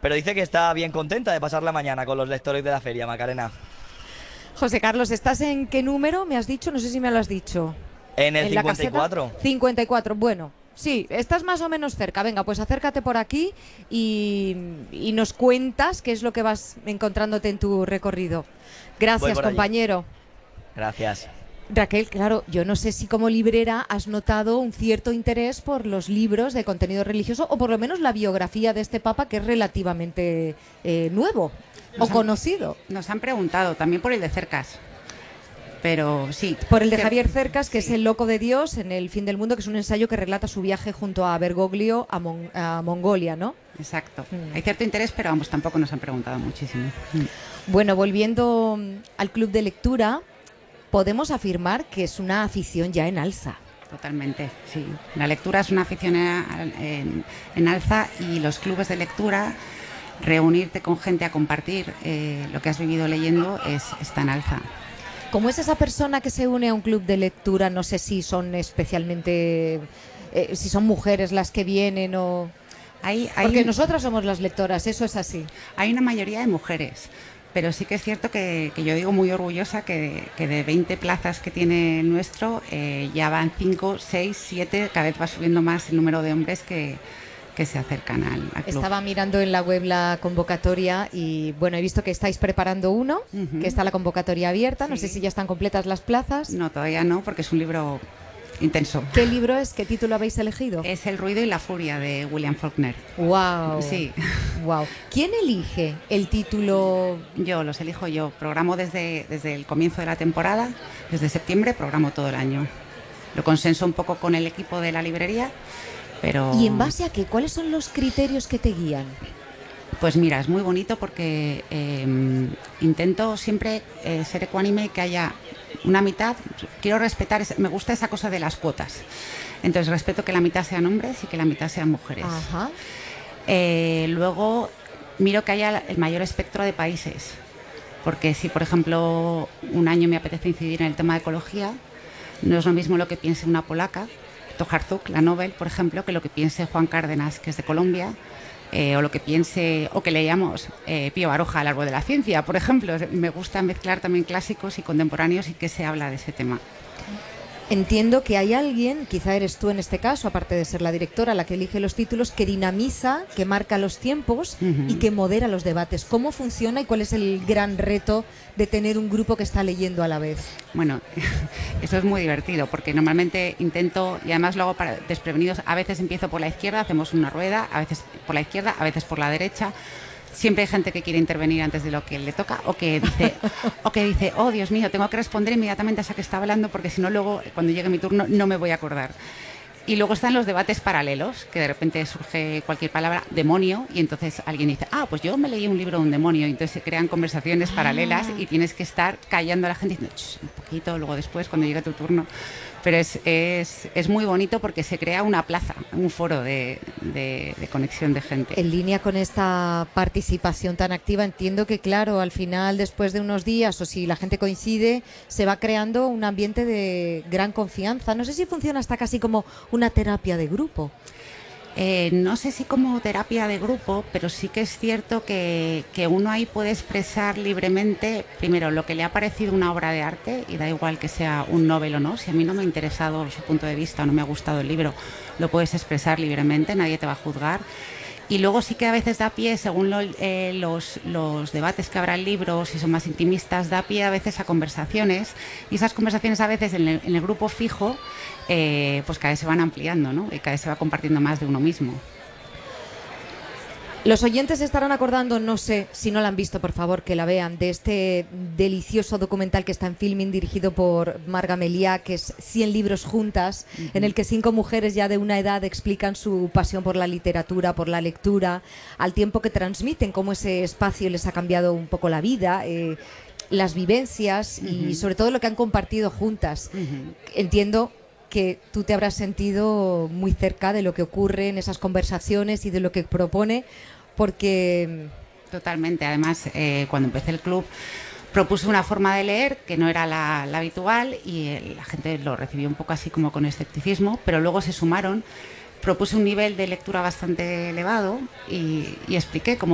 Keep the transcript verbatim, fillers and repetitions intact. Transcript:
pero dice que está bien contenta de pasar la mañana con los lectores de la feria, Macarena. José Carlos, ¿estás en qué número? Me has dicho, no sé si me lo has dicho. En el ¿En la cincuenta y caseta? cuatro. cincuenta y cuatro, bueno. Sí, estás más o menos cerca. Venga, pues acércate por aquí y, y nos cuentas qué es lo que vas encontrándote en tu recorrido. Voy Gracias, por allí. compañero. Gracias. Raquel, claro, yo no sé si como librera has notado un cierto interés por los libros de contenido religioso o por lo menos la biografía de este papa que es relativamente eh, nuevo Nos o han- conocido. Nos han preguntado también por el de Cercas, pero sí. Por el de Cier- Javier Cercas, que sí. es El loco de Dios en El fin del mundo, que es un ensayo que relata su viaje junto a Bergoglio a, Mon- a Mongolia, ¿no? Exacto. Mm. Hay cierto interés, pero vamos, tampoco nos han preguntado muchísimo. Mm. Bueno, volviendo mm, al club de lectura, podemos afirmar que es una afición ya en alza. Totalmente, sí. La lectura es una afición a- en, en alza y los clubes de lectura, reunirte con gente a compartir eh, lo que has vivido leyendo, es, está en alza. ¿Cómo es esa persona que se une a un club de lectura? No sé si son especialmente, eh, si son mujeres las que vienen o... Hay, hay, Porque nosotras somos las lectoras, eso es así. hay una mayoría de mujeres, pero sí que es cierto que, que yo digo muy orgullosa que, que de veinte plazas que tiene el nuestro, eh, ya van cinco, seis, siete, cada vez va subiendo más el número de hombres que, que se acercan al, al club. Estaba mirando en la web la convocatoria y bueno, he visto que estáis preparando uno, Ujú. que está la convocatoria abierta, no Sí. sé si ya están completas las plazas. No, todavía no, porque es un libro intenso. ¿Qué libro es? ¿Qué título habéis elegido? Es El ruido y la furia de William Faulkner. Wow. Sí, Wow. ¿Quién elige el título? yo los elijo yo. Programo desde, desde el comienzo de la temporada, desde septiembre, programo todo el año. Lo consenso un poco con el equipo de la librería, pero... ¿Y en base a qué? ¿Cuáles son los criterios que te guían? Pues mira, es muy bonito porque eh, intento siempre eh, ser ecuánime y que haya una mitad. Quiero respetar, esa- me gusta esa cosa de las cuotas. Entonces respeto que la mitad sean hombres y que la mitad sean mujeres. Ajá. Eh, luego miro que haya el mayor espectro de países, porque si por ejemplo un año me apetece incidir en el tema de ecología, no es lo mismo lo que piense una polaca, Tokarczuk, la Nobel, por ejemplo, que lo que piense Juan Cárdenas, que es de Colombia, eh, o lo que piense, o que leamos eh, Pío Baroja, El árbol de la ciencia, por ejemplo. Me gusta mezclar también clásicos y contemporáneos y que se habla de ese tema. Entiendo que hay alguien, quizá eres tú en este caso, aparte de ser la directora, la que elige los títulos, que dinamiza, que marca los tiempos Ujú. y que modera los debates. ¿Cómo funciona y cuál es el gran reto de tener un grupo que está leyendo a la vez? Bueno, eso es muy divertido porque normalmente intento, y además lo hago para desprevenidos, a veces empiezo por la izquierda, hacemos una rueda, a veces por la izquierda, a veces por la derecha. Siempre hay gente que quiere intervenir antes de lo que le toca o que dice, o que dice, oh Dios mío, tengo que responder inmediatamente a esa que está hablando porque si no luego cuando llegue mi turno no me voy a acordar. Y luego están los debates paralelos, que de repente surge cualquier palabra, demonio, y entonces alguien dice, ah, pues yo me leí un libro de un demonio, y entonces se crean conversaciones paralelas y tienes que estar callando a la gente diciendo, "Shh, un poquito, luego después, cuando llegue tu turno". Pero es, es, es muy bonito porque se crea una plaza, un foro de, de, de conexión de gente. En línea con esta participación tan activa, entiendo que, claro, al final, después de unos días, o si la gente coincide, se va creando un ambiente de gran confianza. No sé si funciona hasta casi como una terapia de grupo. Eh, no sé si como terapia de grupo, pero sí que es cierto que, que uno ahí puede expresar libremente, primero, lo que le ha parecido una obra de arte, y da igual que sea un novel o no. Si a mí no me ha interesado su punto de vista o no me ha gustado el libro, lo puedes expresar libremente, nadie te va a juzgar. Y luego sí que a veces da pie, según lo- eh, los, los debates que habrá el libro, si son más intimistas, da pie a veces a conversaciones. Y esas conversaciones a veces en el, en el grupo fijo, eh, pues cada vez se van ampliando, ¿no? Y cada vez se va compartiendo más de uno mismo. Los oyentes se estarán acordando, no sé si no la han visto, por favor, que la vean, de este delicioso documental que está en Filmin, dirigido por Marga Meliá, que es cien libros juntas, uh-huh. en el que cinco mujeres ya de una edad explican su pasión por la literatura, por la lectura, al tiempo que transmiten cómo ese espacio les ha cambiado un poco la vida, eh, las vivencias uh-huh. y sobre todo lo que han compartido juntas. Uh-huh. Entiendo que tú te habrás sentido muy cerca de lo que ocurre en esas conversaciones y de lo que propone, porque... Totalmente. Además, eh, cuando empecé el club propuse una forma de leer que no era la, la habitual y eh, la gente lo recibió un poco así como con escepticismo, pero luego se sumaron. Propuse un nivel de lectura bastante elevado y, y expliqué cómo